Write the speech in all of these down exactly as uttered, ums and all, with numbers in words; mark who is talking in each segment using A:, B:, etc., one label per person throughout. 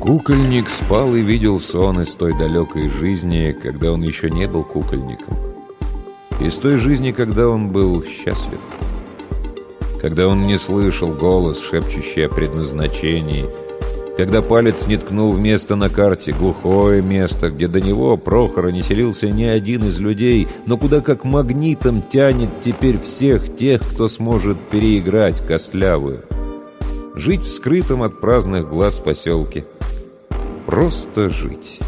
A: Кукольник спал и видел сон из той далекой жизни, когда он еще не был кукольником. Из той жизни, когда он был счастлив. Когда он не слышал голос, шепчущий о предназначении. Когда палец не ткнул в место на карте, глухое место, где до него, Прохора, не селился ни один из людей, но куда как магнитом тянет теперь всех тех, кто сможет переиграть костлявую. Жить в скрытом от праздных глаз поселке. Просто жить.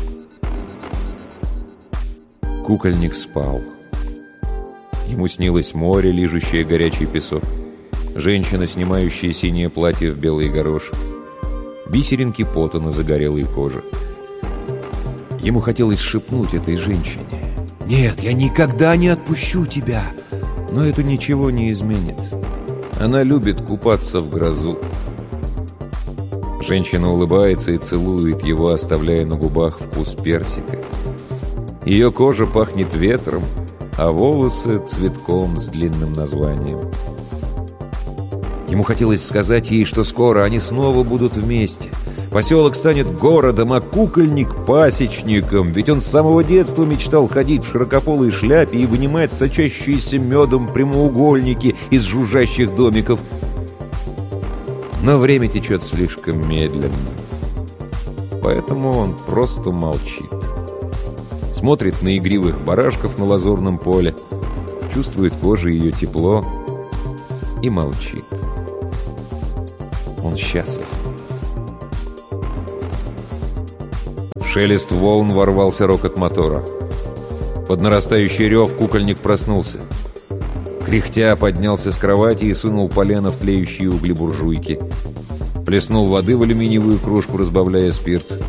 A: Кукольник спал. Ему снилось море, лижущее горячий песок, женщина, снимающая синее платье в белый горошек, бисеринки пота на загорелой коже. Ему хотелось шепнуть этой женщине: «Нет, я никогда не отпущу тебя!» Но это ничего не изменит. Она любит купаться в грозу. Женщина улыбается и целует его, оставляя на губах вкус персика. Ее кожа пахнет ветром, а волосы — цветком с длинным названием. Ему хотелось сказать ей, что скоро они снова будут вместе. Поселок станет городом, а кукольник — пасечником, ведь он с самого детства мечтал ходить в широкополой шляпе и вынимать сочащиеся медом прямоугольники из жужжащих домиков. Но время течет слишком медленно, поэтому он просто молчит. Смотрит на игривых барашков на лазурном поле, чувствует кожей ее тепло и молчит. Он счастлив. В шелест волн ворвался рокот мотора. Под нарастающий рев кукольник проснулся. Кряхтя поднялся с кровати и сунул полено в тлеющие угли буржуйки. Плеснул воды в алюминиевую кружку, разбавляя спирт.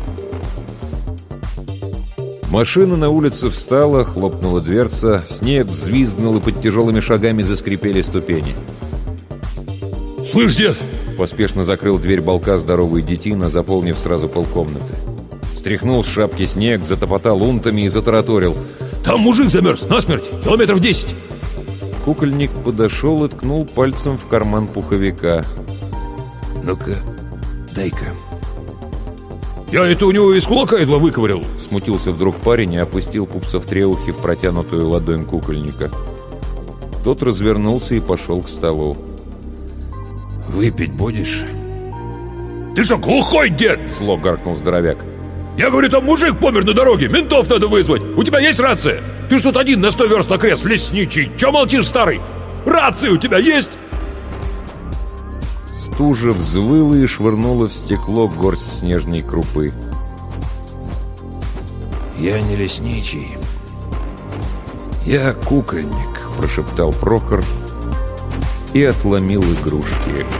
A: Машина на улице встала, хлопнула дверца, снег взвизгнул, и под тяжелыми шагами заскрипели ступени.
B: «Слышь, дед!»
A: — поспешно закрыл дверь балка здоровый детина, заполнив сразу полкомнаты. Стряхнул с шапки снег, затопотал унтами и затараторил:
B: «Там мужик замерз насмерть, километров десять!»
A: Кукольник подошел и ткнул пальцем в карман пуховика. «Ну-ка, дай-ка».
B: «Я это у него из кулака едва выковырял!»
A: Смутился вдруг парень и опустил пупса в треухи в протянутую ладонь кукольника. Тот развернулся и пошел к столу.
B: «Выпить будешь?» «Ты что, глухой, дед?» — зло гаркнул здоровяк. «Я говорю, там мужик помер на дороге, ментов надо вызвать. У тебя есть рация? Ты ж тут один на сто верст окрест, лесничий. Че молчишь, старый? Рация у тебя есть?»
A: Стужа взвыла и швырнула в стекло горсть снежной крупы.
B: «Я не лесничий.
A: Я кукольник», — прошептал Прохор и отломил игрушки.